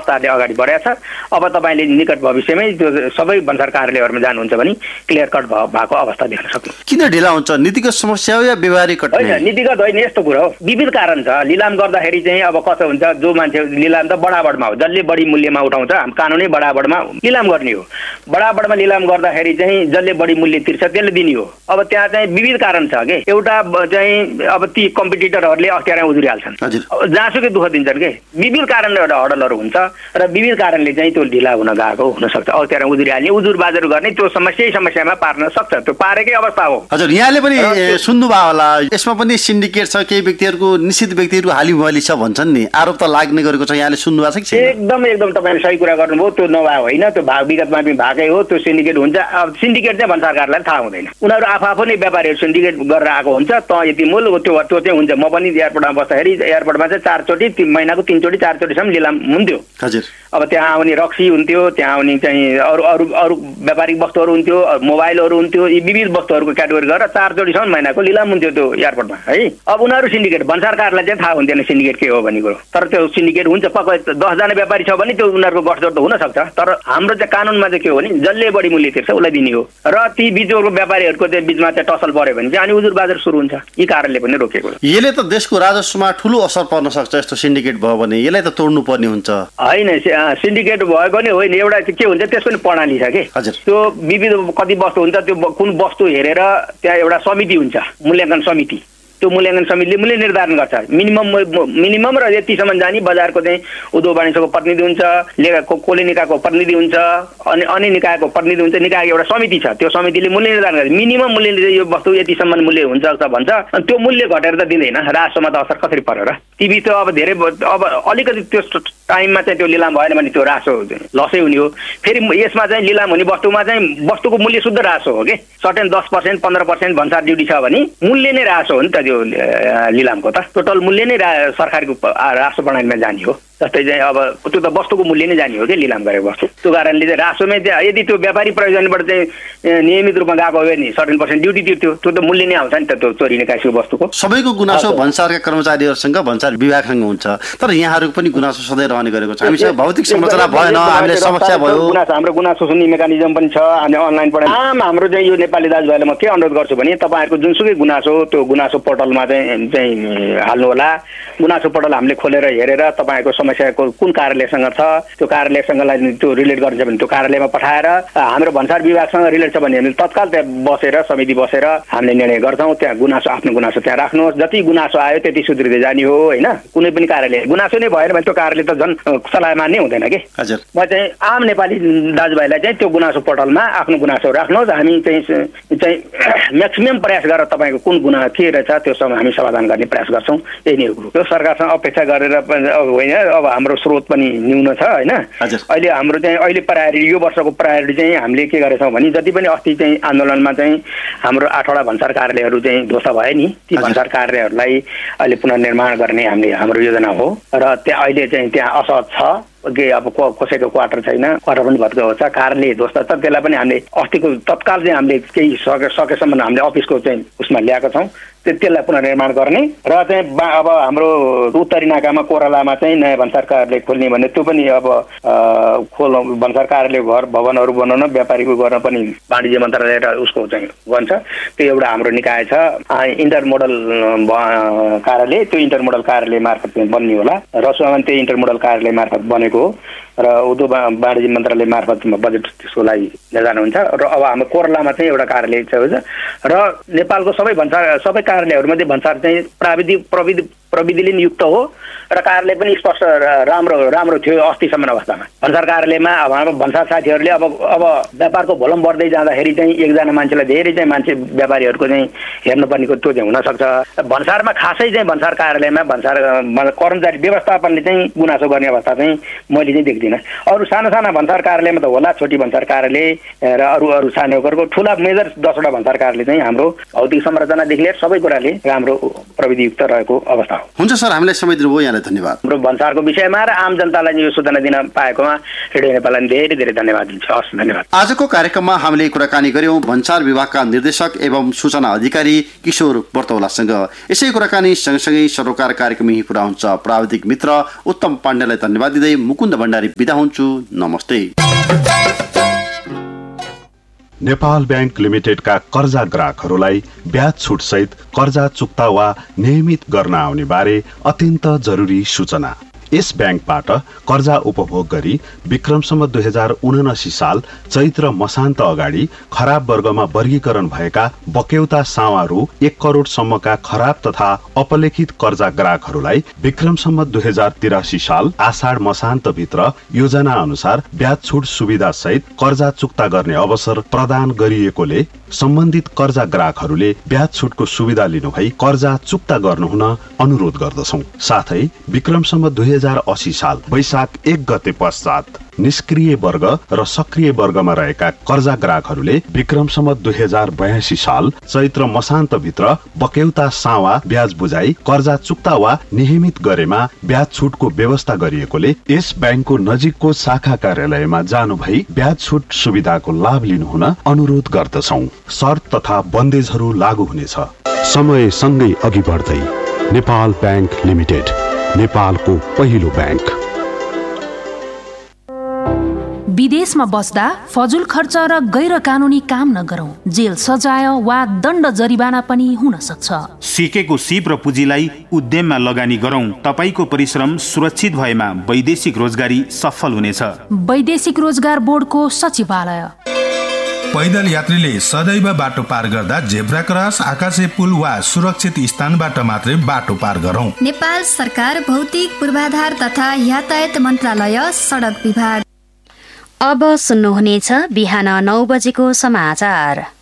अवस्थाले अगाडि बढेको छ। अब तपाईँले निकट भविष्यमै त्यो सबै भन्सार कार्यालयहरूमा जानुहुन्छ भने क्लियर कट भएको अवस्था देख्न सक्नुहुन्छ। किन ढिला हुन्छ? नीतिगत समस्या हो या व्यवहारिक कट? होइन, नीतिगत होइन, यस्तो कुरो हो, विविध कारण छ। लिलाम गर्दाखेरि चाहिँ अब कस्तो हुन्छ, जो मान्छे लिलाम त बडाबडमा हो, जसले बढी मूल्यमा उठाउँछ कानुनै बडाबडमा लिलाम गर्ने हो। बडाबडमा लिलाम गर्दाखेरि चाहिँ जसले बढी मूल्य तिर्छ त्यसले दिने हो। अब त्यहाँ चाहिँ विविध कारण छ के, एउटा चाहिँ अब ती कम्पिटिटरहरूले अख्तियारमा उजुरिहाल्छन्, जहाँसुकै दुःख दिन्छन् के, विविध कारणले एउटा हडलहरू हुन्छ र विविध कारणले चाहिँ त्यो ढिला हुन गएको हुनसक्छ। अख्तियारमा उजुरिहाल्ने, उजुरबाजुर गर्ने, त्यो समस्यामा पार्न सक्छ, त्यो पारेकै अवस्था हो। हजुर, यहाँले पनि सुन्नुभयो होला, यसमा पनि सिन्डिकेट छ, केही व्यक्तिहरूको निश्चित व्यक्तिहरू हालिमुहाली छ भन्छन् नि, आरोप त लाग्ने गरेको छ, यहाँले सुन्नुभएको छ कि? एकदम तपाईँले सही कुरा गर्नुभयो, त्यो नभए होइन, त्यो विगतमा पनि भएकै हो। त्यो सिन्डिकेट हुन्छ, अब सिन्डिकेट चाहिँ भन्सार कार्यालयलाई थाहा हुँदैन, उनीहरू आफू नै व्यापारीहरू सिन्डिकेट गरेर आएको हुन्छ। त यति मूल त्यो चाहिँ हुन्छ। म पनि एयरपोर्टमा बस्दाखेरि एयरपोर्टमा चाहिँ 4 चोटि महिनाको 3 चोटि 4 चोटिसम्म लिलाम हुन्थ्यो। हजुर, अब त्यहाँ आउने रक्सी हुन्थ्यो, त्यहाँ आउने चाहिँ अरू व्यापारिक वस्तुहरू हुन्थ्यो, मोबाइलहरू हुन्थ्यो, यी विविध वस्तुहरूको क्याटेगोरी गरेर 4 चोटिसम्म महिनाको लिलाम हुन्थ्यो त्यो एयरपोर्टमा है। अब उनीहरू सिन्डिकेट, भन्सार कार्यालयलाई चाहिँ थाहा हुन्थेन सिन्डिकेट के हो भन्ने कुरो। तर त्यो सिन्डिकेट हुन्छ, पक्कै 10 जना व्यापारी छ भने त्यो उनीहरूको गठजोड त हुनसक्छ। तर हाम्रो चाहिँ कानुनमा चाहिँ के हो भने जसले बढी मूल्य तिर्छ उसलाई दिने हो, र ती बिचको व्यापारीहरूको चाहिँ बिचमा चाहिँ टसल पर्यो भने चाहिँ अनि उजुरबाजुर सुरु हुन्छ। यी कारणले पनि रोकेको। यसले त देशको राजस्वमा ठुलो असर पर्न सक्छ, यस्तो सिन्डिकेट भयो भने यसलाई त तोड्नु पर्ने हुन्छ। होइन, सिन्डिकेट भएको नि होइन, एउटा के हुन्छ त्यसको नि प्रणाली छ कि। त्यो विविध कति वस्तु हुन्छ, त्यो कुन वस्तु हेरेर त्यहाँ एउटा समिति हुन्छ, मूल्याङ्कन समिति। त्यो मूल्याङ्कन समितिले मूल्य निर्धारण गर्छ, मिनिमम र यतिसम्म जाने बजारको चाहिँ उद्योग वाणिज्यको प्रतिनिधि हुन्छ, कोले निकायको प्रतिनिधि हुन्छ, अनि अन्य निकायको प्रतिनिधि हुन्छ। निकायको एउटा समिति छ, त्यो समितिले मूल्य निर्धारण गर्छ। मिनिमम मूल्यले यो वस्तु यतिसम्म मूल्य हुन्छ भन्छ, अनि त्यो मूल्य घटेर त दिँदैन, राजस्वमा त असर कसरी पर्यो र? टिभी त अब धेरै अब अलिकति त्यो टाइममा चाहिँ त्यो लिलाम भएन भने त्यो राजस्व लसै हुने हो। फेरि यसमा चाहिँ लिलाम हुने वस्तुमा चाहिँ वस्तुको मूल्य शुद्ध राजस्व हो कि, सर्टेन 10% 15% भन्सार ड्युटी छ भने मूल्य नै राजस्व हो नि त। त्यो लिलामको त टोटल मूल्य नै सरकारको राजस्व प्रणालीमा जाने हो। जस्तै चाहिँ अब त्यो त वस्तुको मूल्य नै जाने हो कि लिलाम गरेको वस्तु। त्यो कारणले चाहिँ राजस्वमै यदि त्यो व्यापारी प्रयोजनबाट चाहिँ नियमित रूपमा गएको हो भने सर्टेन पर्सेन्ट ड्युटी तिर्थ्यो, त्यो त मूल्य नै आउँछ नि त त्यो चोरी निकायको वस्तुको। सबैको गुनासो भन्सारका कर्मचारीहरूसँग भन्सार विभागसँग हुन्छ, तर यहाँहरूको पनि गुनासो सधैँ रहने गरेको छ। हामीसँग भौतिक संरचना भएन, हामीले समस्या भयो, हाम्रो गुनासो सुन्ने मेकानिजम पनि छ। अनि अनलाइन पढाइ हाम्रो चाहिँ यो नेपाली दाजुभाइलाई म के अनुरोध गर्छु भने तपाईँहरूको जुनसुकै गुनासो त्यो गुनासो पोर्टलमा चाहिँ हाल्नु होला। गुनासो पोर्टल हामीले खोलेर हेरेर तपाईँको समस्याको कुन कार्यालयसँग छ, त्यो कार्यालयसँगलाई त्यो रिलेट गर्छ भने त्यो कार्यालयमा पठाएर हाम्रो भन्सार विभागसँग रिलेट छ भने हामीले तत्काल त्यहाँ बसेर समिति बसेर हामीले निर्णय गर्छौँ। त्यहाँ गुनासो आफ्नो गुनासो त्यहाँ राख्नुहोस्, जति गुनासो आयो त्यति सुध्रिँदै जाने हो होइन। कुनै पनि कार्यालय गुनासो नै भएन भने त्यो कार्यालय त झन् चलायमान नै हुँदैन कि। हजुर, म चाहिँ आम नेपाली दाजुभाइलाई चाहिँ त्यो गुनासो पोर्टलमा आफ्नो गुनासो राख्नुहोस्। हामी चाहिँ म्याक्सिमम प्रयास गरेर तपाईँको कुन गुना के रहेछ त्यो सब हामी समाधान गर्ने प्रयास गर्छौँ। यही नै हो कुरो। त्यो सरकारसँग अपेक्षा गरेर होइन, अब हाम्रो स्रोत पनि न्यून छ होइन। अहिले हाम्रो चाहिँ अहिले प्रायोरिटी यो वर्षको प्रायोरिटी चाहिँ हामीले के गरेछौँ भने जति पनि अस्ति चाहिँ आन्दोलनमा चाहिँ हाम्रो 8वटा भन्सार कार्यालयहरू चाहिँ ध्वस्त भए नि, ती भन्सार कार्यालयहरूलाई अहिले पुनर्निर्माण गर्ने हाम्रो योजना हो। र त्यहाँ अहिले चाहिँ त्यहाँ असहज छ के, अब कसैको क्वार्टर छैन, क्वार्टर पनि भत्काएको छ, कार्यालय ध्वस्त छ। त्यसलाई पनि हामीले अस्तिको तत्काल चाहिँ हामीले केही सकेसम्म हामीले अफिसको चाहिँ उसमा ल्याएका छौँ, त्यसलाई पुनर्निर्माण गर्ने। र चाहिँ अब हाम्रो उत्तरी नाकामा कोरालामा चाहिँ नयाँ भन्सार कार्यालय खोल्ने भने त्यो पनि अब भन्सार कार्यालय घर भवनहरू बनाउन व्यापारीको गर्न पनि वाणिज्य मन्त्रालय र उसको चाहिँ भन्छ। त्यो एउटा हाम्रो निकाय छ इन्टरमोडल कार्यालय, त्यो इन्टरमोडल कार्यालय मार्फत बन्ने होला। रसुवामा त्यो इन्टरमोडल कार्यालय मार्फत बनेको हो र उद्योग वाणिज्य मन्त्रालय मार्फत बजेट त्यसको लागि निर्धारण हुन्छ। र अब हाम्रो कोरलामा चाहिँ एउटा कार्यालय छ र नेपालको सबै कार्यालयहरूमध्ये भन्सार चाहिँ प्रविधिले नियुक्त हो र कार्यालय पनि स्पष्ट राम्रो थियो अस्तिसम्म अवस्थामा। भन्सार कार्यालयमा अब हाम्रो भन्सार साथीहरूले अब व्यापारको भोलम बढ्दै जाँदाखेरि चाहिँ एकजना मान्छेलाई धेरै चाहिँ मान्छे व्यापारीहरूको चाहिँ हेर्नुपर्नेको त्यो चाहिँ हुनसक्छ। भन्सारमा खासै चाहिँ भन्सार कार्यालयमा भन्सार कर्मचारी व्यवस्थापनले चाहिँ गुनासो गर्ने अवस्था चाहिँ मैले चाहिँ देख्दिनँ। अरू साना भन्सार कार्यालयमा त होला, छोटी भन्सार कार्यालय र अरू सानोको ठुला मेजर 10वटा भन्सार कार्यालय चाहिँ हाम्रो भौतिक संरचनादेखि लिएर सबै कुराले राम्रो प्रविधियुक्त रहेको अवस्था हो। हुन्छ सर, हामीलाई समय दिनुभयो, यहाँलाई धन्यवाद। हाम्रो भन्सारको विषयमा र आम जनतालाई यो सूचना दिन पाएकोमा रेडियो नेपाललाई धेरै धेरै धन्यवाद दिन्छु। हस्, धन्यवाद। आजको कार्यक्रममा हामीले कुराकानी गर्यौं भन्सार विभागका निर्देशक एवं सूचना अधिकारी किशोर बर्तौलासँग। यसै कुराकानी सँगसँगै सरोकार कार्यक्रम यही पुरा हुन्छ। प्राविधिक मित्र उत्तम पाण्डेलाई धन्यवाद दिँदै मुकुन्द भण्डारी बिदा हुन्छु। नमस्ते। नेपाल बैंक लिमिटेडका कर्जा ग्राहकहरूलाई ब्याज छुट सहित कर्जा चुक्ता वा नियमित गर्न आउने बारे अत्यन्त जरुरी सूचना। यस ब्याङ्कबाट कर्जा उपभोग गरी विक्रमसम्म 2079 साल चैत्र मसान्त अगाडि खराब वर्गमा वर्गीकरण भएका बक्यौता सावा रु 1 करोडसम्मका खराब तथा अपलेखित कर्जा ग्राहकहरूलाई विक्रमसम्म 2083 साल आषाढ मसान्त भित्र योजना अनुसार ब्याज छुट सुविधा सहित कर्जा चुक्ता गर्ने अवसर प्रदान गरिएकोले सम्बन्धित कर्जा ग्राहकहरूले ब्याज छुटको सुविधा लिनुभई कर्जा चुक्ता गर्नुहुन अनुरोध गर्दछौं। साथै विक्रमसम्म 2080 साल वैशाख 1 गते पश्चात निष्क्रिय वर्ग र सक्रिय वर्गमा रहेका कर्जा ग्राहकहरूले विक्रमसम्म 2082 साल चैत्र मसान्त भित्र बक्यौता सावा ब्याज बुझाई कर्जा चुक्ता वा नियमित गरेमा ब्याज छुटको व्यवस्था गरिएकोले यस ब्याङ्कको नजिकको शाखा कार्यालयमा जानु भई ब्याज छुट सुविधाको लाभ लिनुहुन अनुरोध गर्दछौं। शर्त तथा बन्देजहरू लागू हुनेछ। समय सँगै अघि बढ्दै नेपाल बैंक लिमिटेड, नेपालको पहिलो ब्याङ्क। विदेशमा बस्दा फजुल खर्च र गैर कानुनी काम नगरौं, जेल सजाय वा दण्ड जरिवाना पनि हुन सक्छ। सिकेको सिप र पुँजीलाई उद्यममा लगानी गरौं। तपाईको परिश्रम सुरक्षित भएमा वैदेशिक रोजगारी सफल हुनेछ। वैदेशिक रोजगार बोर्डको सचिवालय। पैदल यात्रीले सदैव बाटो पार गर्दा जेब्रा क्रस, आकाशे पुल वा सुरक्षित स्थानबाट मात्रै बाटो पार गरौं। नेपाल सरकार भौतिक पूर्वाधार तथा यातायात मन्त्रालय सडक विभाग। अब सुन्नुहुनेछ बिहान 9 बजेको समाचार।